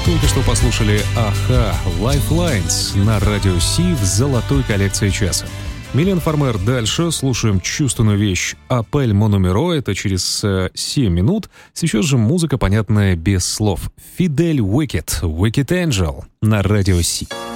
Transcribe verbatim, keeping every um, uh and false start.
только что послушали «Аха» «Lifelines» на радио Си в золотой коллекции часа. Милен Фармер дальше. Слушаем чувственную вещь «Апель Монумеро». Это через э, семь минут. Сейчас же музыка, понятная без слов. Фидель Уикет, Wicked Angel на радио Си.